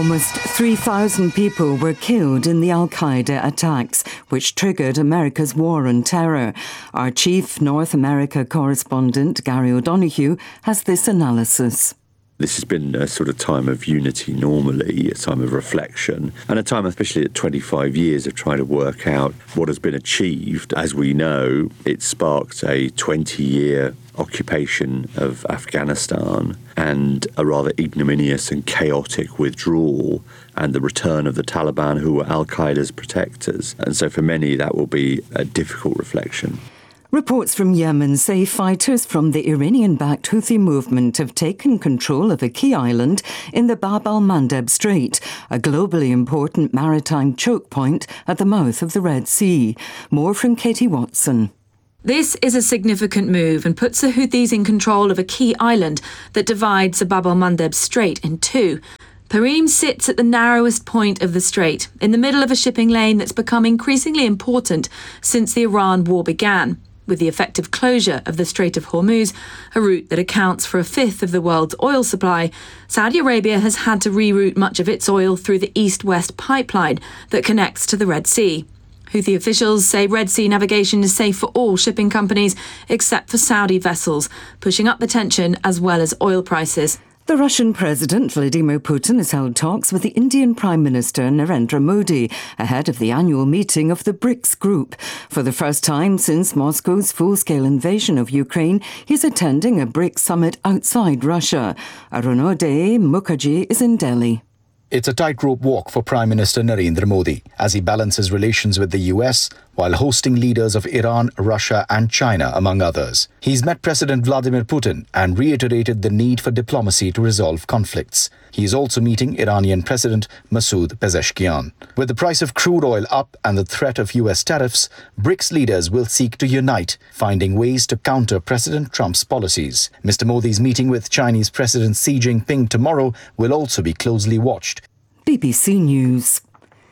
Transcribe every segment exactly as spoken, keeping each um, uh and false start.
Almost three thousand people were killed in the Al-Qaeda attacks, which triggered America's war on terror. Our chief North America correspondent, Gary O'Donoghue, has this analysis. This has been a sort of time of unity normally, a time of reflection, and a time, especially at twenty-five years, of trying to work out what has been achieved. As we know, it sparked a twenty-year occupation of Afghanistan and a rather ignominious and chaotic withdrawal and the return of the Taliban, who were al-Qaeda's protectors. And so for many, that will be a difficult reflection. Reports from Yemen say fighters from the Iranian-backed Houthi movement have taken control of a key island in the Bab al-Mandeb Strait, a globally important maritime choke point at the mouth of the Red Sea. More from Katie Watson. This is a significant move and puts the Houthis in control of a key island that divides the Bab al-Mandeb Strait in two. Tarim sits at the narrowest point of the strait, in the middle of a shipping lane that's become increasingly important since the Iran war began. With the effective closure of the Strait of Hormuz, a route that accounts for a fifth of the world's oil supply, Saudi Arabia has had to reroute much of its oil through the east-west pipeline that connects to the Red Sea. Houthi officials say Red Sea navigation is safe for all shipping companies except for Saudi vessels, pushing up the tension as well as oil prices. The Russian President Vladimir Putin has held talks with the Indian Prime Minister Narendra Modi ahead of the annual meeting of the BRICS group. For the first time since Moscow's full-scale invasion of Ukraine, he's attending a BRICS summit outside Russia. Arunodaya Mukherjee is in Delhi. It's a tightrope walk for Prime Minister Narendra Modi as he balances relations with the U S while hosting leaders of Iran, Russia and China, among others. He's met President Vladimir Putin and reiterated the need for diplomacy to resolve conflicts. He is also meeting Iranian President Masoud Pezeshkian. With the price of crude oil up and the threat of U S tariffs, BRICS leaders will seek to unite, finding ways to counter President Trump's policies. Mister Modi's meeting with Chinese President Xi Jinping tomorrow will also be closely watched. B B C News.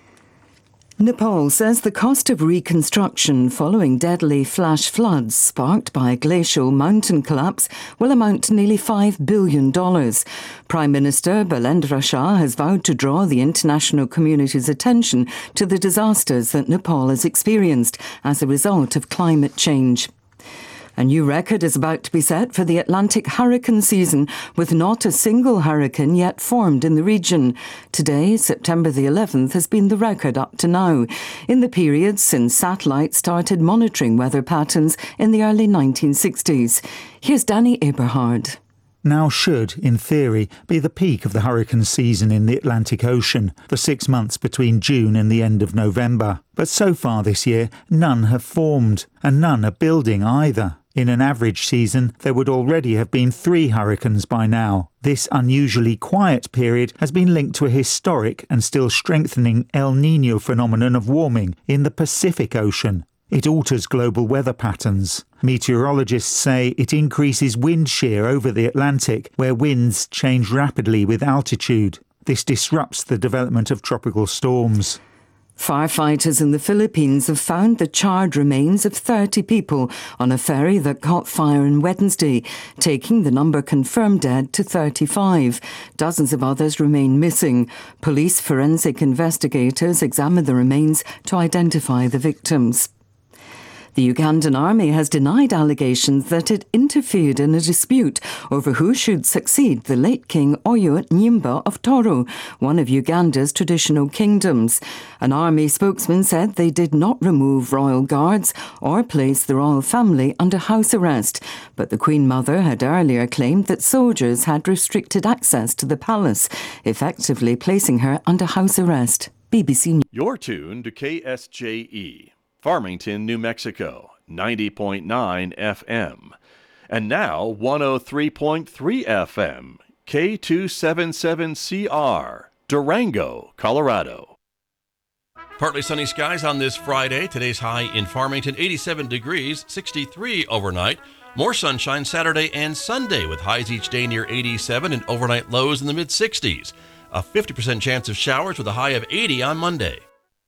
Nepal says the cost of reconstruction following deadly flash floods sparked by a glacial mountain collapse will amount to nearly five billion dollars. Prime Minister Balendra Shah has vowed to draw the international community's attention to the disasters that Nepal has experienced as a result of climate change. A new record is about to be set for the Atlantic hurricane season, with not a single hurricane yet formed in the region. Today, September the eleventh, has been the record up to now, in the period since satellites started monitoring weather patterns in the early nineteen sixties. Here's Danny Eberhard. Now should, in theory, be the peak of the hurricane season in the Atlantic Ocean, the six months between June and the end of November. But so far this year, none have formed, and none are building either. In an average season, there would already have been three hurricanes by now. This unusually quiet period has been linked to a historic and still strengthening El Niño phenomenon of warming in the Pacific Ocean. It alters global weather patterns. Meteorologists say it increases wind shear over the Atlantic, where winds change rapidly with altitude. This disrupts the development of tropical storms. Firefighters in the Philippines have found the charred remains of thirty people on a ferry that caught fire on Wednesday, taking the number confirmed dead to thirty-five. Dozens of others remain missing. Police forensic investigators examined the remains to identify the victims. The Ugandan army has denied allegations that it interfered in a dispute over who should succeed the late King Oyo Nyimba of Toro, one of Uganda's traditional kingdoms. An army spokesman said they did not remove royal guards or place the royal family under house arrest, but the Queen Mother had earlier claimed that soldiers had restricted access to the palace, effectively placing her under house arrest. B B C News. You're tuned to K S J E. Farmington, New Mexico, ninety point nine F M. And now one oh three point three F M, K two seventy-seven C R, Durango, Colorado. Partly sunny skies on this Friday. Today's high in Farmington, eighty-seven degrees, sixty-three overnight. More sunshine Saturday and Sunday with highs each day near eighty-seven and overnight lows in the mid-sixties. A fifty percent chance of showers with a high of eighty on Monday.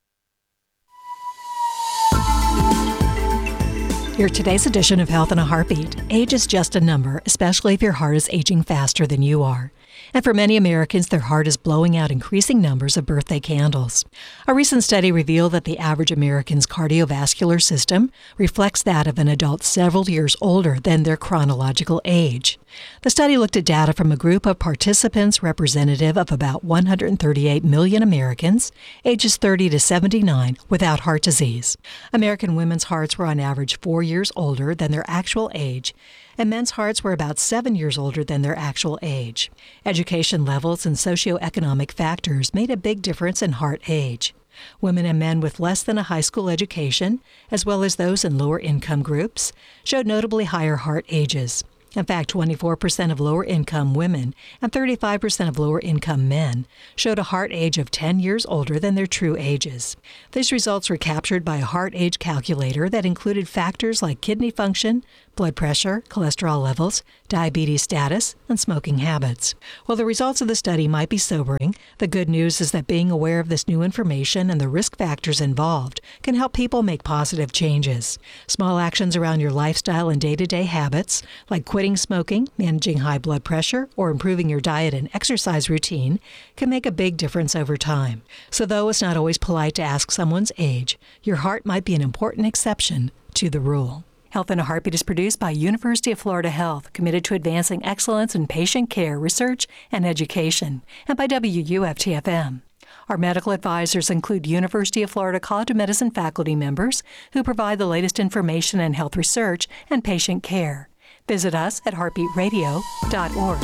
Your today's edition of Health in a Heartbeat. Age is just a number, especially if your heart is aging faster than you are. And for many Americans, their heart is blowing out increasing numbers of birthday candles. A recent study revealed that the average American's cardiovascular system reflects that of an adult several years older than their chronological age. The study looked at data from a group of participants representative of about one hundred thirty-eight million Americans, ages thirty to seventy-nine, without heart disease. American women's hearts were on average four years older than their actual age, and men's hearts were about seven years older than their actual age. Education levels and socioeconomic factors made a big difference in heart age. Women and men with less than a high school education, as well as those in lower income groups, showed notably higher heart ages. In fact, twenty-four percent of lower-income women and thirty-five percent of lower-income men showed a heart age of ten years older than their true ages. These results were captured by a heart age calculator that included factors like kidney function, blood pressure, cholesterol levels, diabetes status, and smoking habits. While the results of the study might be sobering, the good news is that being aware of this new information and the risk factors involved can help people make positive changes. Small actions around your lifestyle and day-to-day habits, like quitting smoking, managing high blood pressure, or improving your diet and exercise routine, can make a big difference over time. So though it's not always polite to ask someone's age, your heart might be an important exception to the rule. Health in a Heartbeat is produced by University of Florida Health, committed to advancing excellence in patient care, research, and education, and by W U F T F M. Our medical advisors include University of Florida College of Medicine faculty members who provide the latest information in health research and patient care. Visit us at heartbeat radio dot org.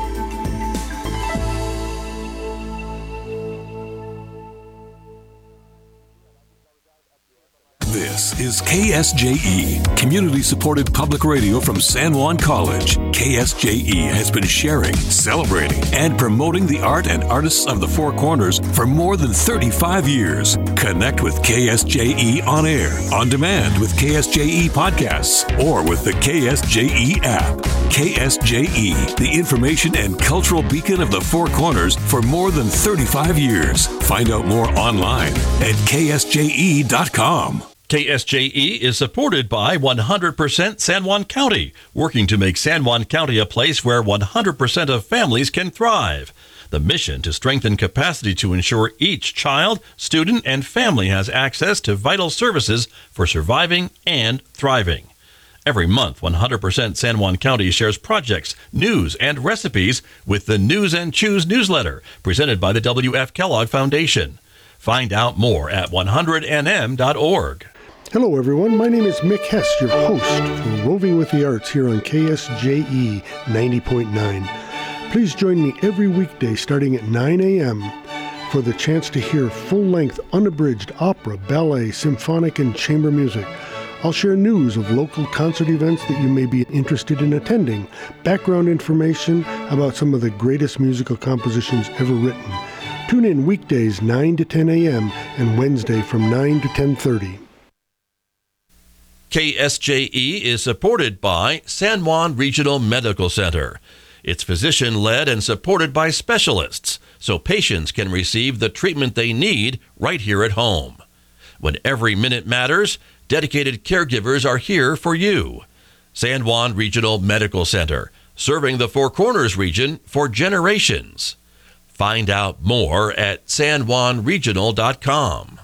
This is K S J E, community-supported public radio from San Juan College. K S J E has been sharing, celebrating, and promoting the art and artists of the Four Corners for more than thirty-five years. Connect with K S J E on air, on demand with K S J E podcasts, or with the K S J E app. K S J E, the information and cultural beacon of the Four Corners for more than thirty-five years. Find out more online at K S J E dot com. K S J E is supported by one hundred percent San Juan County, working to make San Juan County a place where one hundred percent of families can thrive. The mission to strengthen capacity to ensure each child, student, and family has access to vital services for surviving and thriving. Every month, one hundred percent San Juan County shares projects, news, and recipes with the News and Choose newsletter, presented by the W F Kellogg Foundation. Find out more at one hundred N M dot org. Hello, everyone. My name is Mick Hess, your host for Roving with the Arts here on K S J E ninety point nine. Please join me every weekday starting at nine a.m. for the chance to hear full-length, unabridged opera, ballet, symphonic, and chamber music. I'll share news of local concert events that you may be interested in attending, background information about some of the greatest musical compositions ever written. Tune in weekdays nine to ten a.m. and Wednesday from nine to ten thirty. K S J E is supported by San Juan Regional Medical Center. It's physician-led and supported by specialists, so patients can receive the treatment they need right here at home. When every minute matters, dedicated caregivers are here for you. San Juan Regional Medical Center, serving the Four Corners region for generations. Find out more at san juan regional dot com.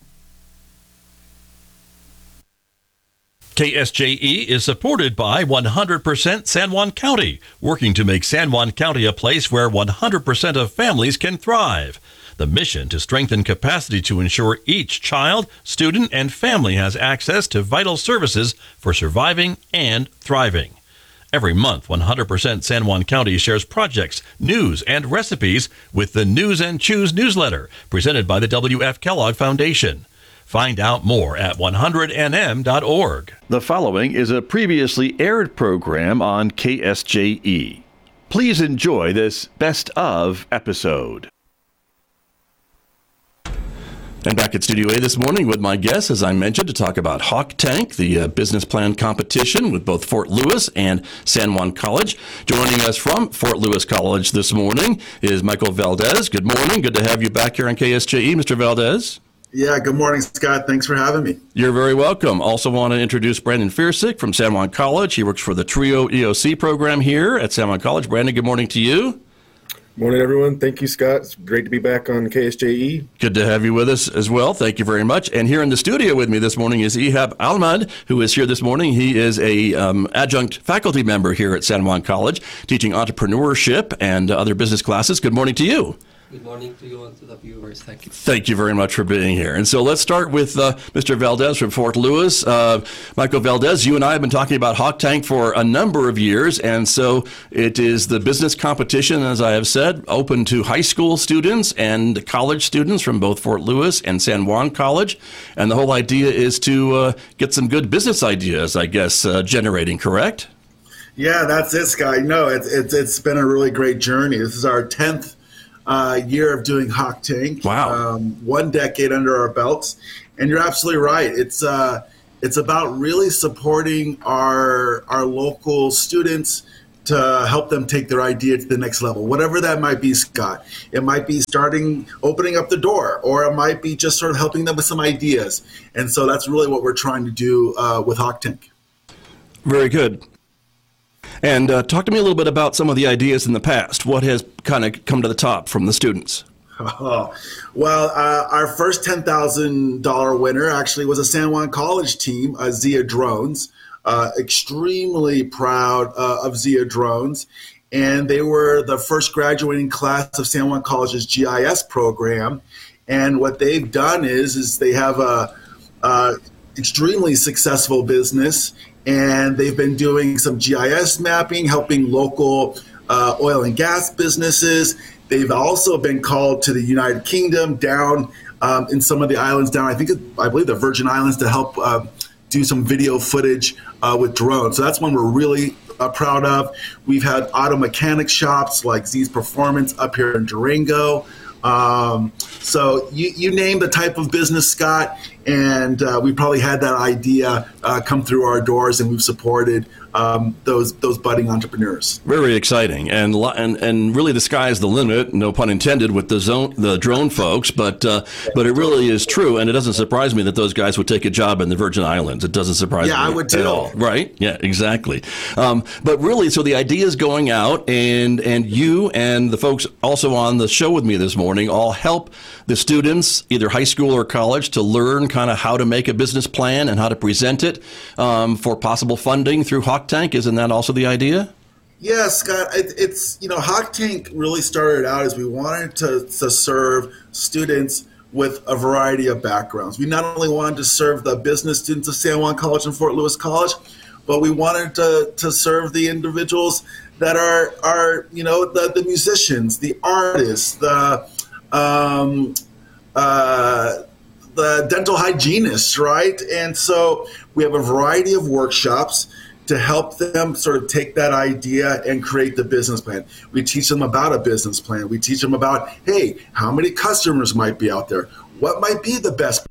K S J E is supported by one hundred percent San Juan County, working to make San Juan County a place where one hundred percent of families can thrive. The mission to strengthen capacity to ensure each child, student, and family has access to vital services for surviving and thriving. Every month, one hundred percent San Juan County shares projects, news, and recipes with the News and Choose newsletter, presented by the W F Kellogg Foundation. Find out more at one hundred N M dot org. The following is a previously aired program on K S J E. Please enjoy this best of episode. And back at Studio A this morning with my guests, as I mentioned, to talk about Hawk Tank, the uh, business plan competition with both Fort Lewis and San Juan College. Joining us from Fort Lewis College this morning is Michael Valdez. Good morning. Good to have you back here on K S J E, Mister Valdez. Yeah, good morning, Scott. Thanks for having me. You're very welcome. Also want to introduce Brandon Fiersick from San Juan College. He works for the TRIO E O C program here at San Juan College. Brandon, good morning to you. Morning, everyone. Thank you, Scott. It's great to be back on K S J E. Good to have you with us as well. Thank you very much. And here in the studio with me this morning is Ihab Ahmad, who is here this morning. He is a um, adjunct faculty member here at San Juan College, teaching entrepreneurship and other business classes. Good morning to you. Good morning to you and to the viewers. Thank you. Thank you very much for being here. And so let's start with uh, Mister Valdez from Fort Lewis. Uh, Michael Valdez, you and I have been talking about Hawk Tank for a number of years, and so it is the business competition, as I have said, open to high school students and college students from both Fort Lewis and San Juan College. And the whole idea is to uh, get some good business ideas, I guess, uh, generating, correct? Yeah, that's it, Scott. No, it's, it's, it's been a really great journey. This is our tenth Uh, year of doing Hawk Tank. Wow. Um, one decade under our belts. And you're absolutely right. It's uh, it's about really supporting our our local students to help them take their idea to the next level, whatever that might be, Scott. It might be starting, opening up the door, or it might be just sort of helping them with some ideas. And so that's really what we're trying to do uh, with Hawk Tank. Very good. And uh, talk to me a little bit about some of the ideas in the past. What has kind of come to the top from the students? Oh, well, uh, our first ten thousand dollars winner actually was a San Juan College team, uh, Zia Drones. Uh, extremely proud uh, of Zia Drones. And they were the first graduating class of San Juan College's G I S program. And what they've done is, is they have a, a extremely successful business, and they've been doing some G I S mapping, helping local uh, oil and gas businesses. They've also been called to the United Kingdom, down um, in some of the islands down, I think, I believe the Virgin Islands, to help uh, do some video footage uh, with drones. So that's one we're really uh, proud of. We've had auto mechanic shops like Z's Performance up here in Durango. Um, so you, you name the type of business, Scott, and uh, we probably had that idea uh, come through our doors, and we've supported um, those those budding entrepreneurs. Very exciting, and and and really the sky is the limit. No pun intended with the zone, the drone folks, but uh, but it really is true, and it doesn't surprise me that those guys would take a job in the Virgin Islands. It doesn't surprise yeah, me I would at too. all. Right? Yeah, exactly. Um, but really, so the idea is going out, and and you and the folks also on the show with me this morning all help the students, either high school or college, to learn kind of how to make a business plan and how to present it um, for possible funding through Hawk Tank. Isn't that also the idea? Yeah, Scott, it, it's, you know, Hawk Tank really started out as we wanted to, to serve students with a variety of backgrounds. We not only wanted to serve the business students of San Juan College and Fort Lewis College, but we wanted to, to serve the individuals that are, are you know, the, the musicians, the artists, the um, uh, the dental hygienists, right? And so we have a variety of workshops to help them sort of take that idea and create the business plan. We teach them about a business plan. We teach them about, hey, how many customers might be out there? What might be the best